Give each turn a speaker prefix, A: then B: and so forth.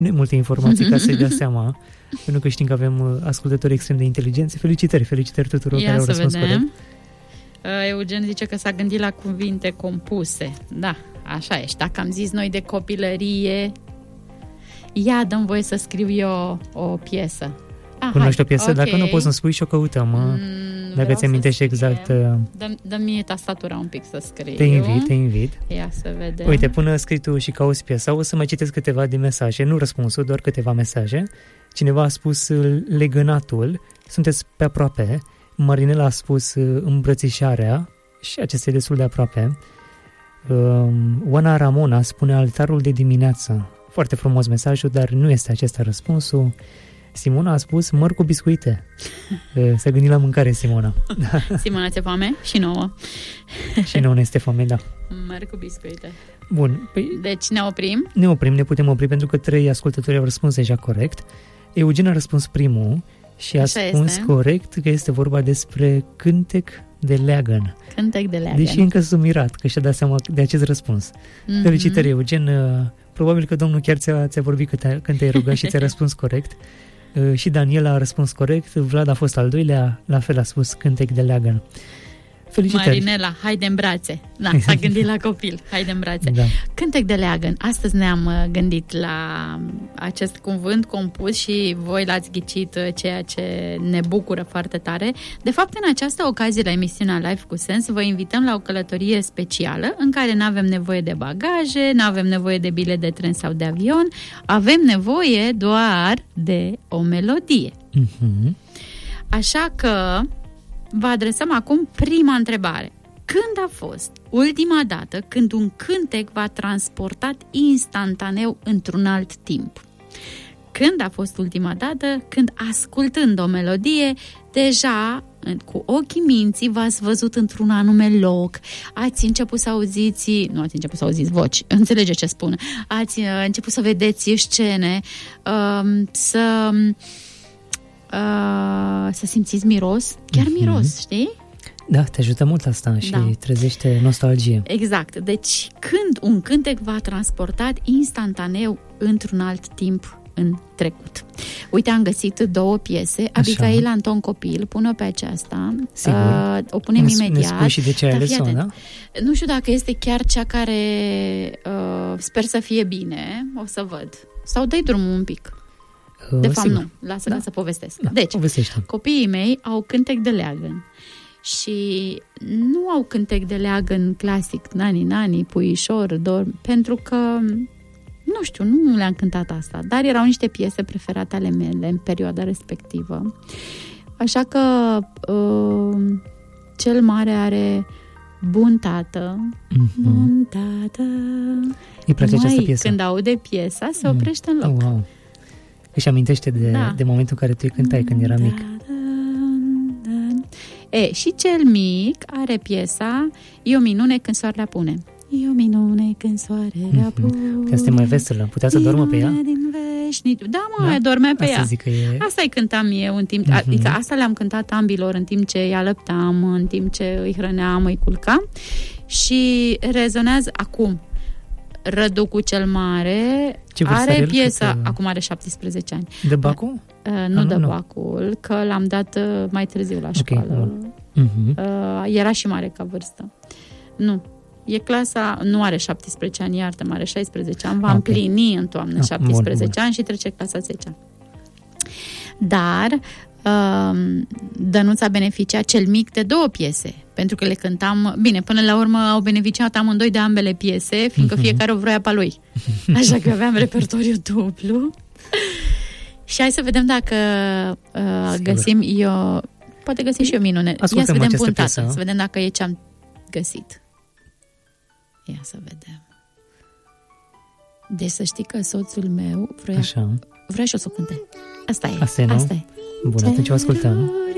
A: Nu e multe informații ca să-i dea seama, pentru că știm că avem ascultători extrem de inteligenți. Felicitări tuturor care au răspuns corect.
B: Eugen zice că s-a gândit la cuvinte compuse. Da, așa e. Și dacă am zis noi de copilărie, ia dăm voie să scriu eu o piesă.
A: Cunoști o piesă? Okay. Dacă nu poți să-mi spui și o căutăm. Dacă ți amintești exact...
B: Dă-mi tastatura un pic să scriu.
A: Te invit.
B: Ia să vedem.
A: Uite, până scrii tu și cauți piesa, o să mai citesc câteva din mesaje, nu răspunsul, doar câteva mesaje. Cineva a spus legănatul, sunteți pe aproape. Marinela a spus îmbrățișarea și acesta e destul de aproape. Oana Ramona spune altarul de dimineață. Foarte frumos mesajul, dar nu este acesta răspunsul. Simona a spus măr cu biscuite. S-a gândit la mâncare, Simona.
B: Simona, ți-e foame? Și nouă.
A: Și nouă ne este foame, da.
B: Măr cu biscuite.
A: Bun.
B: Deci ne oprim?
A: Ne putem opri pentru că 3 ascultători au răspuns deja corect. Eugen a răspuns primul și a spus corect că este vorba despre cântec de leagăn.
B: Cântec de leagăn.
A: Deși încă sunt mirat că și-a dat seama de acest răspuns. Felicitări, Eugen. Probabil că domnul chiar ți-a vorbit când te-ai rugat și ți-a răspuns corect. Și Daniela a răspuns corect, Vlad a fost al doilea, la fel a spus cântec de leagăn. Felicitări.
B: Marinela, haide în brațe. Da, s-a gândit la copil, haide în brațe. Da. Cântec de leagăn. Astăzi ne-am gândit la acest cuvânt compus și voi l-ați ghicit, ceea ce ne bucură foarte tare. De fapt, în această ocazie, la emisiunea Life cu Sens, vă invităm la o călătorie specială în care nu avem nevoie de bagaje, nu avem nevoie de bilet de tren sau de avion, avem nevoie doar de o melodie. Așa că vă adresăm acum prima întrebare. Când a fost ultima dată când un cântec v-a transportat instantaneu într-un alt timp? Când a fost ultima dată când, ascultând o melodie, deja cu ochii minții v-ați văzut într-un anume loc, ați început să auziți, nu ați început să auziți voci, înțelege ce spun, ați început să vedeți scene, să simțiți miros, chiar miros, știi?
A: Da, te ajută mult asta și trezește nostalgie.
B: Exact, deci când un cântec v-a transportat instantaneu într-un alt timp în trecut. Uite, am găsit 2 piese. Abigail Anton Copil, pune-o pe aceasta.
A: Sigur.
B: O punem imediat. Ne
A: spui și de ce ai ales-o, da?
B: Nu știu dacă este chiar cea care sper să fie bine, o să văd. Sau dai drumul un pic. De fapt, nu. Lasă să povestesc. Da, deci, copiii mei au cântec de leagăn și nu au cântec de leagăn clasic, nani, puișor, dorm, pentru că, nu știu, nu le-am cântat asta, dar erau niște piese preferate ale mele în perioada respectivă. Așa că cel mare are Bun tată, bun tată.
A: Îi place această piesă.
B: Când aude piesa, se oprește în loc.
A: Wow. Își amintește de momentul în care tu îi cântai când era mic.
B: Și cel mic are piesa E o minune când soarele apune. E o minune când soarele apune.
A: Că este mai veselă. Putea să dormă pe ea?
B: Da, dormea pe ea. Asta îi cântam eu în timp, adică asta le-am cântat ambilor în timp ce îi alăptam, în timp ce îi hrăneam, îi culcam. Și rezonează acum. Răducu cel mare are piesa, acum are 17 ani.
A: De Bacu?
B: Nu de Bacul, că l-am dat mai târziu la școală. Era și mare ca vârstă. Nu. E clasa, nu are 17 ani, iartă-mă, are 16 ani, va împlini în toamnă 17 ani și trece clasa 10. Dar Dănuț a beneficiat cel mic de 2 piese, pentru că le cântam, bine, până la urmă au beneficiat amândoi de ambele piese, fiindcă fiecare o vroia pe lui. Așa că aveam repertoriu dublu. Și hai să vedem dacă găsim eu, poate găsim și eu minune. Ia să vedem puntată, să vedem dacă e ce am găsit. Ia să vedem. Deci să știi că soțul meu vrea și o să o cânte. Asta e.
A: Bun, atunci o ascultăm.